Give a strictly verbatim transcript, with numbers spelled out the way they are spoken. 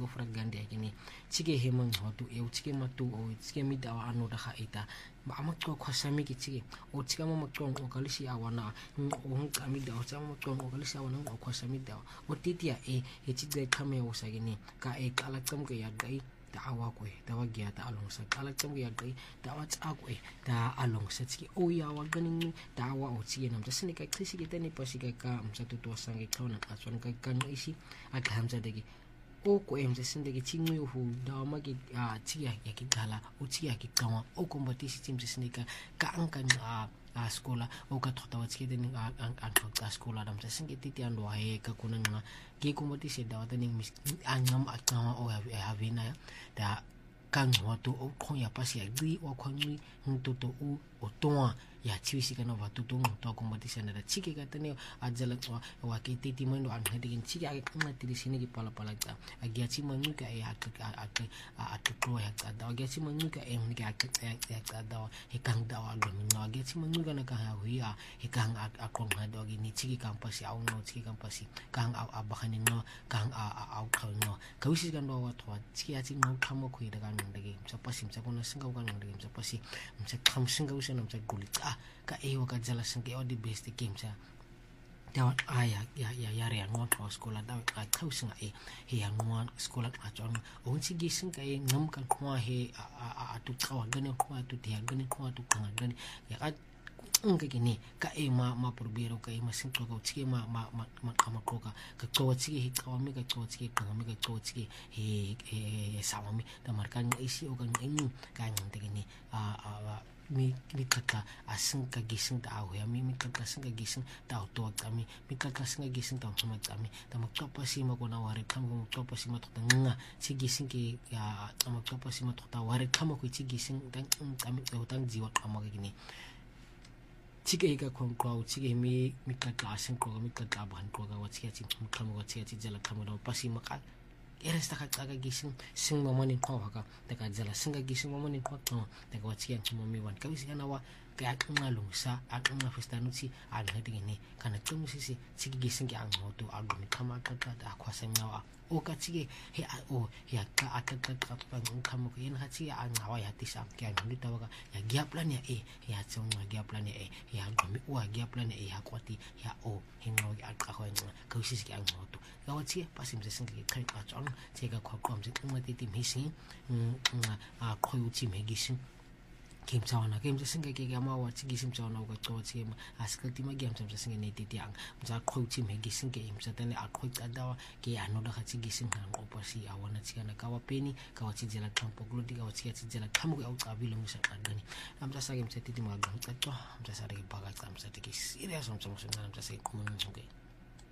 fra gande akini chike hemang hotu e chike matu o chike midawa ano da khaita ma amakko khwasami ki chike o chike ma makko o kalisi awana o ngami da o chama makko o kalisi awana o khwasami da o titia e e chike khame o sagini ka e kala kam ke ya gai dawa ko da wagya ta along sa kala kam ya gai dawa tsa ko da along sa chike o ya wa ganin dawa o chike nam tasini ka khisi ke tani pasi ka ka amsa tu to sangi khona ka chon ka kan isi aka hamza degi o ko em se sinde ke chingu hu da ma ki a chia ya ki gala o chia ki kawa o ko mbati si tim se sinde ka ka ankan a a skola o ka thota wa chike den a an an ka skola dam se singe titi ando he ka kunan nga ke ko mbati se da wa den mis angam a kawa o ha ha vina da kan ho to o ko ya pasi ya gri o ko ni to to u o toa ya chiwisi kana wa to to to ko mbati se na da chike ka tene a jala wa ke titi mando an hedin chike a ka tiri sine ki pala pala ta a gya chi manu ka e a a a a to ko ya ka da gya chi manu ka e mun ka ka ya ka da he kang da wa lo no gya chi manu ka na ka ha wi a he kang a a ko na do gi ni chike kan pasi a no chike kan pasi kang a a ba khanin no kang a a a ka no ka wisi kan do wa to chike a chi no khamo khu da kan de gi sa pasi sa ko na singa kan de gi sa pasi sa kham singa usa na sa guli ah ka e wa ka jala singa o di best game sa dawa aya ya ya ya re ngwa to skola dawa ka thau singa e he ya ngwa skola a chon o chi gi singa e ngam kan khwa he a a tu tsawa gane khwa tu ti gane khwa tu kan gane ya ka nga kini ka e ma ma probero ka e ma sinto ka chike ma ma ma ma kama koka ka to chike he ka mi ka to chike ka mi ka to chike he he sawami da markan isi o kan ngi ka ngante kini a a mi mi kaka asing ka gising ta aw ya mi mi kaka asing ka gising ta to kami mi kaka asing ka gising ta sama kami ta magtopa si ma ko na wari kam ko magtopa si ma to nga si gising ki ya ta magtopa si ma to ta wari kam ko si gising tang kami ko tang jiwa kama gini chike ka kon ko chike mi mi kaka asing ko mi kaka ban ko ga wa chike chi kam ko chike chi jala kam do pasi ma ka eres taka taka gising sing mamani ko haka taka jala singa gising mamani ko to taka wachi yang mami wan kawisi kana wa kaya nga lungsa at nga festanu si an hadi ni kana tum si si chigi gising ki ang hoto alumi kama ka ka da kwasa ngawa o ka chigi he o ya ka akaka ka pa ng kamo ko yin ha chigi ang ngawa ya tisam kaya hindi tawaga ya gia plan ya e ya chung nga gia plan ya e ya gami wa gia plan ya e ya kwati ya o hingaw ya ka ko nga kawisi si ang hoto kawa chigi pasim se singi kai ka chon 제가 과거함지 umati tim hising nga a khoyu chim he gising kim chawana kim je singa ke ga ma wa chi gising chawana ga to chi ma askal ti ma gam cham singa ne ti tiang ja khoyu chim he gising ke im cha tane a khoy ta da ke ano da chi gising han opasi awana chi kana kawa peni kawa chi jela kam poklo di kawa chi chi jela kam ko au ka bilong sa gani am sa sa gam cha ti ti ma gam cha to am sa sa re ba ga am sa ti ki serious am cha mo singa am sa se kumun okay